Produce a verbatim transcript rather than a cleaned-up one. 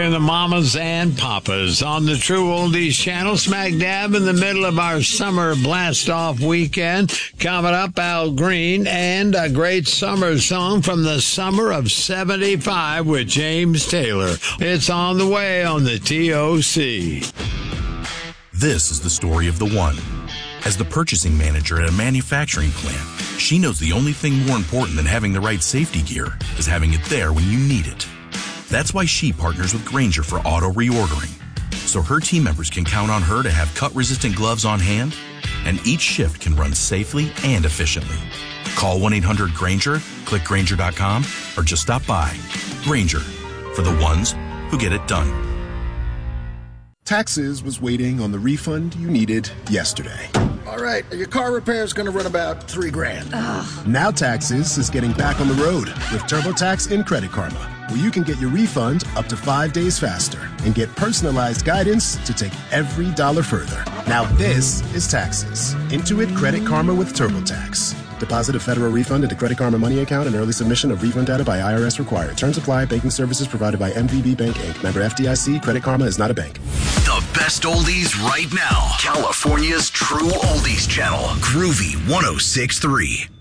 The mamas and papas on the True Oldies channel, smack dab in the middle of our summer blast-off weekend. Coming up, Al Green and a great summer song from the summer of seventy-five with James Taylor. It's on the way on the T O C. This is the story of the one. As the purchasing manager at a manufacturing plant, she knows the only thing more important than having the right safety gear is having it there when you need it. That's why she partners with Grainger for auto reordering, so her team members can count on her to have cut-resistant gloves on hand, and each shift can run safely and efficiently. Call one eight hundred Grainger, click Grainger dot com, or just stop by. Grainger, for the ones who get it done. Taxes was waiting on the refund you needed yesterday. All right, your car repair is going to run about three grand. Ugh. Now Taxes is getting back on the road with TurboTax and Credit Karma, where you can get your refund up to five days faster and get personalized guidance to take every dollar further. Now this is Taxes. Intuit Credit Karma with TurboTax. Deposit a federal refund into Credit Karma Money account and early submission of refund data by I R S required. Terms apply. Banking services provided by M V B Bank, Incorporated. Member F D I C. Credit Karma is not a bank. The best oldies right now. California's True Oldies channel. Groovy one oh six point three.